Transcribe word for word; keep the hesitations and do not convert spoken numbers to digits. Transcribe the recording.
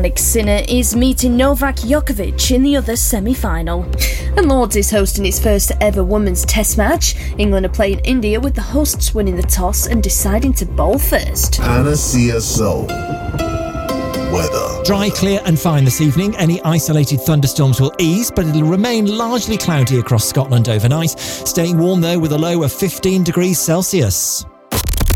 Jannik Sinner is meeting Novak Djokovic in the other semi-final. And Lords is hosting its first ever women's test match. England are playing India with the hosts winning the toss and deciding to bowl first. Anna C S O. Weather. Dry, clear and fine this evening. Any isolated thunderstorms will ease, but it'll remain largely cloudy across Scotland overnight. Staying warm though with a low of fifteen degrees Celsius.